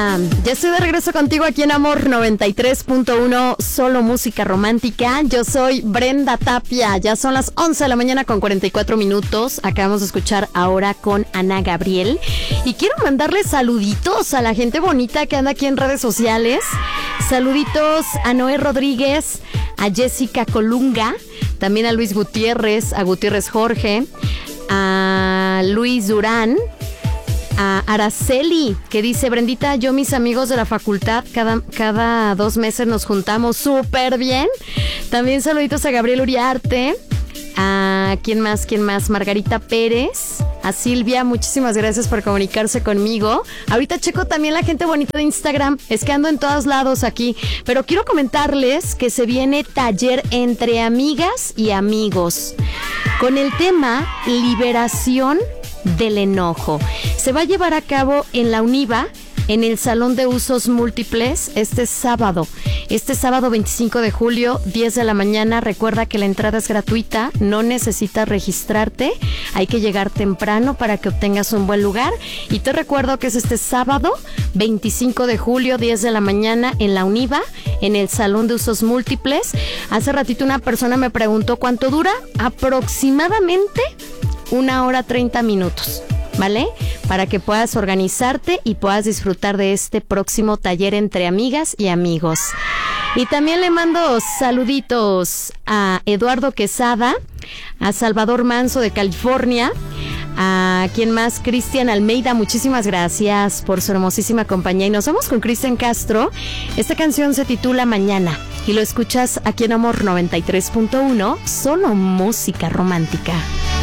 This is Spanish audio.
Ya estoy de regreso contigo aquí en Amor 93.1, solo música romántica. Yo soy Brenda Tapia, ya son las 11 de la mañana con 44 minutos. Acabamos de escuchar Ahora con Ana Gabriel. Y quiero mandarle saluditos a la gente bonita que anda aquí en redes sociales. Saluditos a Noé Rodríguez, a Jessica Colunga, también a Luis Gutiérrez, a Gutiérrez Jorge, a Luis Durán, a Araceli, que dice: Brendita, yo mis amigos de la facultad cada 2 meses nos juntamos súper bien. También saluditos a Gabriel Uriarte, a ¿quién más? Margarita Pérez, a Silvia, muchísimas gracias por comunicarse conmigo. Ahorita checo también la gente bonita de Instagram, es que ando en todos lados aquí, pero quiero comentarles que se viene taller entre amigas y amigos con el tema liberación del enojo. Se va a llevar a cabo en la UNIVA, en el Salón de Usos Múltiples, este sábado 25 de julio, 10 de la mañana. Recuerda que la entrada es gratuita, no necesitas registrarte, hay que llegar temprano para que obtengas un buen lugar. Y te recuerdo que es este sábado 25 de julio, 10 de la mañana, en la UNIVA, en el Salón de Usos Múltiples. Hace ratito una persona me preguntó cuánto dura. Aproximadamente 1 hora 30 minutos, ¿vale? Para que puedas organizarte y puedas disfrutar de este próximo taller entre amigas y amigos. Y también le mando saluditos a Eduardo Quesada, a Salvador Manso de California, a ¿quién más? Cristian Almeida, muchísimas gracias por su hermosísima compañía. Y nos vamos con Cristian Castro. Esta canción se titula Mañana y lo escuchas aquí en Amor 93.1, solo música romántica.